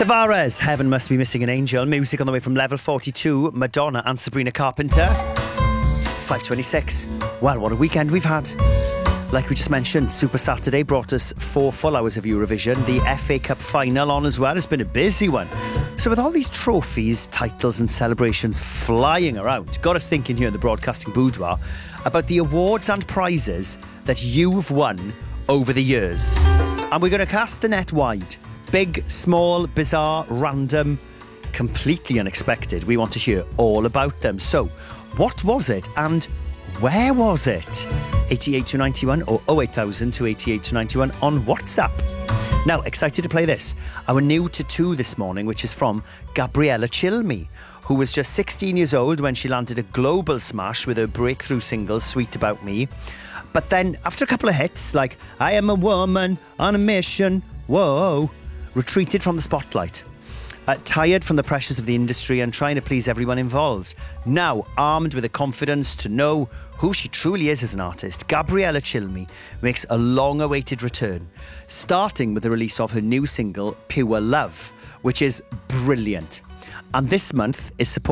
Tavares, Heaven Must Be Missing an Angel. Music on the way from Level 42, Madonna and Sabrina Carpenter. 5:26. Well, what a weekend we've had. Like we just mentioned, Super Saturday brought us 4 full hours of Eurovision. The FA Cup final on as well. It's been a busy one. So with all these trophies, titles and celebrations flying around, got us thinking here in the Broadcasting Boudoir about the awards and prizes that you've won over the years. And we're going to cast the net wide. Big, small, bizarre, random, completely unexpected. We want to hear all about them. So, what was it and where was it? 88291 or 08000 288 on WhatsApp. Now, excited to play this. Our new tattoo this morning, which is from Gabriella Cilmi, who was just 16 years old when she landed a global smash with her breakthrough single, Sweet About Me. But then, after a couple of hits, like I Am a Woman on a Mission, whoa, retreated from the spotlight. Tired from the pressures of the industry and trying to please everyone involved. Now, armed with the confidence to know who she truly is as an artist, Gabriella Cilmi makes a long-awaited return, starting with the release of her new single, Pure Love, which is brilliant. And this month is supposed